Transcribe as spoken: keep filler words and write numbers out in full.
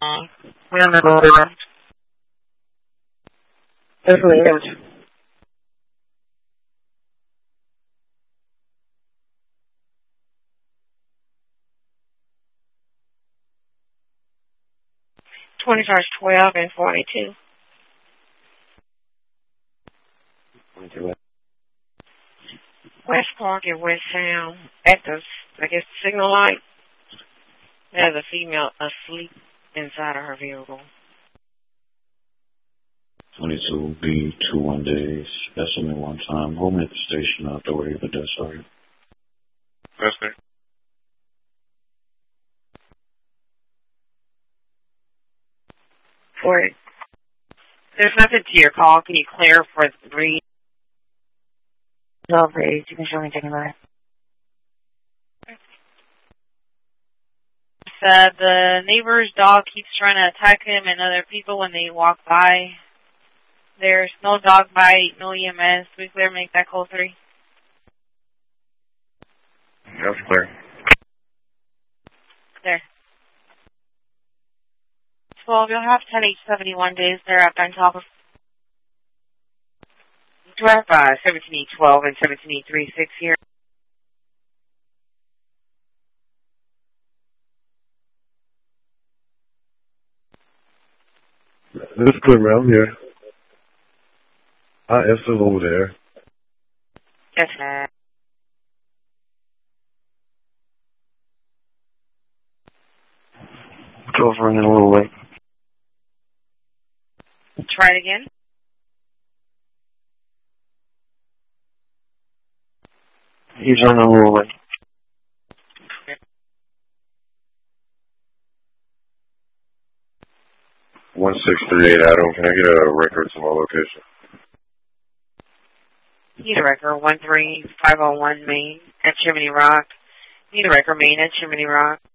We're on the road. Definitely don't. twenty-first, twelve, and forty-two. West Park and West Sound at the, I guess, signal light. There's a female asleep inside of her vehicle. twenty-two B two one days. That's only one time. Hold me at the station. I'll have to worry about that. Sorry. Yes, sir. For it. There's nothing to your call. Can you clear for three? twelve days. You can show me taking that. Uh, the neighbor's dog keeps trying to attack him and other people when they walk by. There's no dog bite, no E M S. We clear, make that call three. That's clear. There. twelve, you'll have ten H seventy-one days there up on top of. Do I have uh, seventeen E twelve and seventeen E thirty-six here? This is clear, man. I'm here. I am still over there. Yes, sir. Drove running a little late. Try it again. He's running a little late. one six three eight Adam, can I get a record to my location? Need a record, one three five oh one Main at Chimney Rock. Need a record, Main at Chimney Rock.